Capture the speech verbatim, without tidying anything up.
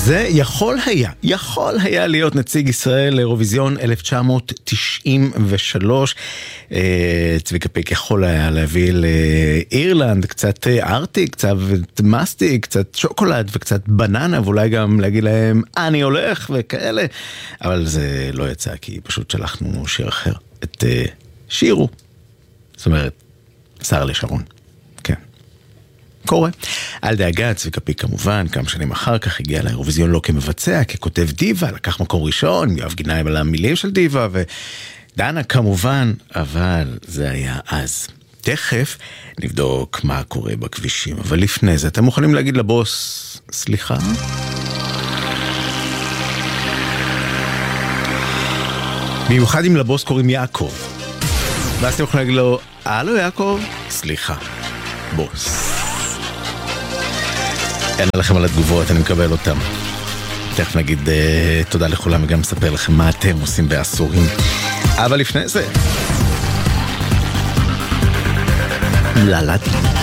זה יכול היה, יכול היה להיות נציג ישראל לאירוויזיון אלף תשע מאות תשעים ושלוש. צביקה פיק יכול היה להביא לאירלנד קצת ארטיק, קצת מסטיק, קצת שוקולד וקצת בננה, ואולי גם להגיד להם אני הולך וכאלה, אבל זה לא יצא כי פשוט שלחנו שיר אחר, את שירו, זאת אומרת שר לשרון. כן, קורה. על דאגה, צביקה פיק כמובן, כמה שנים אחר כך הגיע לאירוויזיון לא כמבצע, ככותב דיבה, לקח מקום ראשון, יואב גינאי על המילים של דיבה, ודנה כמובן, אבל זה היה אז. תכף נבדוק מה קורה בכבישים, אבל לפני זה, אתם מוכנים להגיד לבוס, סליחה? במיוחד אם לבוס קוראים יעקב. ואז אתם יכולים להגיד לו, הלו יעקב, סליחה, בוס. אין עליכם על התגובות, אני מקבל אותם. תכף נגיד uh, תודה לכולם וגם נספר לכם מה אתם עושים בעשורים. אבל לפני זה... ללדי.